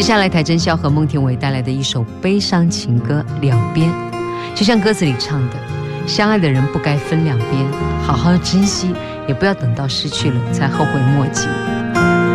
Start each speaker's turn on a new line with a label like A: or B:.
A: 接下来台真宵和孟庭苇带来的一首悲伤情歌《两边》，就像歌词里唱的，相爱的人不该分两边，好好珍惜，也不要等到失去了才后悔莫及。